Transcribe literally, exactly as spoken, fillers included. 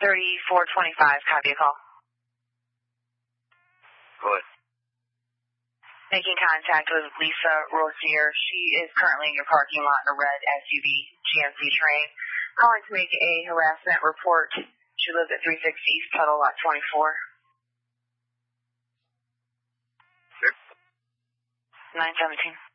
thirty-four twenty-five, copy a call. Go ahead. Making contact with Lisa Rosier. She is currently in your parking lot in a red S U V G M C Terrain. Calling to make a harassment report. She lives at three sixty East Tuttle, lot twenty-four. Sure. nine seventeen.